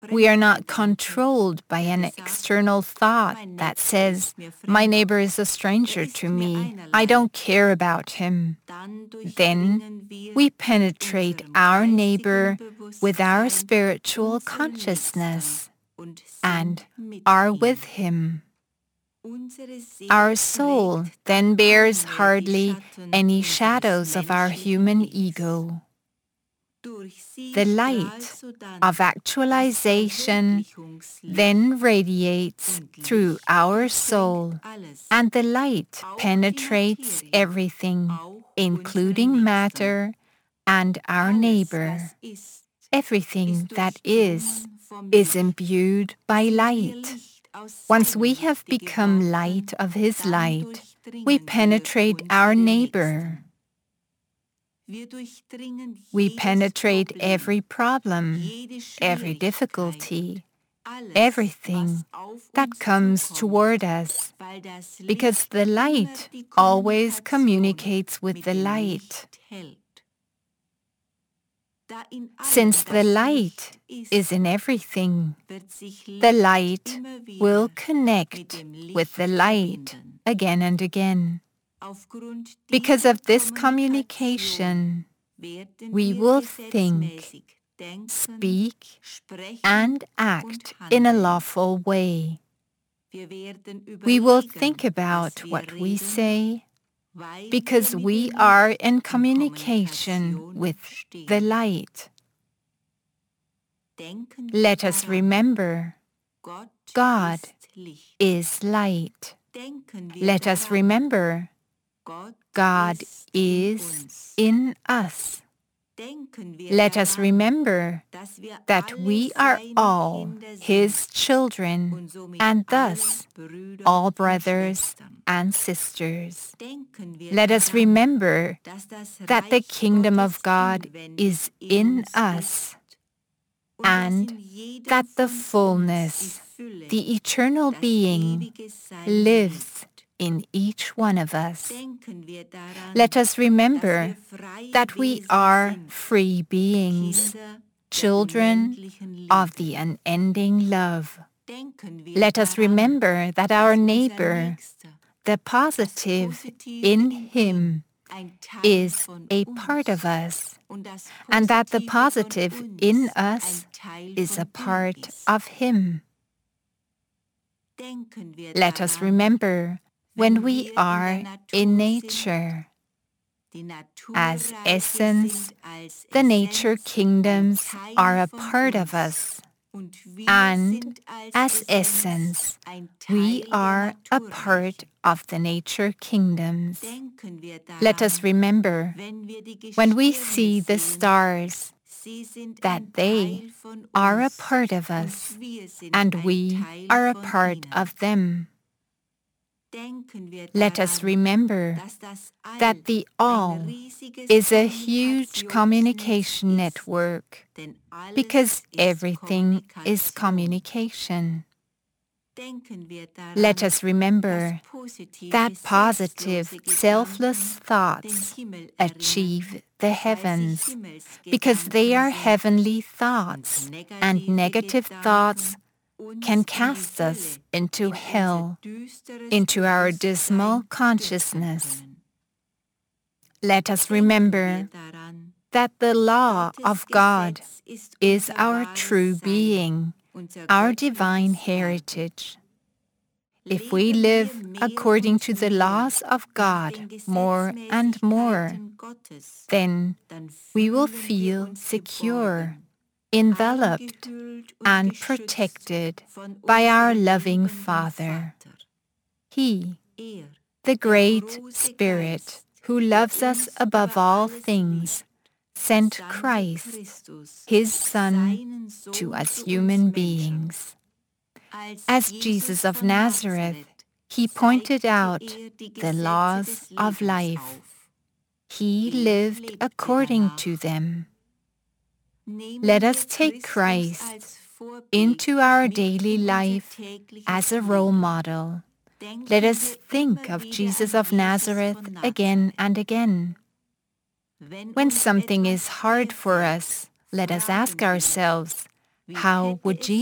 We are not controlled by an external thought that says, my neighbor is a stranger to me, I don't care about him. Then we penetrate our neighbor with our spiritual consciousness and are with him. Our soul then bears hardly any shadows of our human ego. The light of actualization then radiates through our soul, and the light penetrates everything, including matter and our neighbor. Everything that is imbued by light. Once we have become light of his light, we penetrate our neighbor. We penetrate every problem, every difficulty, everything that comes toward us, because the light always communicates with the light. Since the light is in everything, the light will connect with the light again and again. Because of this communication, we will think, speak, and act in a lawful way. We will think about what we say, because we are in communication with the light. Let us remember, God is light. Let us remember, God is in us. Let us remember that we are all His children, and thus all brothers and sisters. Let us remember that the kingdom of God is in us, and that the fullness, the eternal being, lives in each one of us. Let us remember that we are free beings, children of the unending love. Let us remember that our neighbor, the positive in him, is a part of us, and that the positive in us is a part of him. Let us remember when we are in nature. As essence, the nature kingdoms are a part of us, and as essence, we are a part of the nature kingdoms. Let us remember, when we see the stars, that they are a part of us, and we are a part of them. Let us remember that the All is a huge communication network, because everything is communication. Let us remember that positive, selfless thoughts achieve the heavens, because they are heavenly thoughts, and negative thoughts can cast us into hell, into our dismal consciousness. Let us remember that the law of God is our true being, our divine heritage. If we live according to the laws of God more and more, then we will feel secure, enveloped, and protected by our loving Father. He, the Great Spirit, who loves us above all things, sent Christ, His Son, to us human beings. As Jesus of Nazareth, He pointed out the laws of life. He lived according to them. Let us take Christ into our daily life as a role model. Let us think of Jesus of Nazareth again and again. When something is hard for us, let us ask ourselves, How would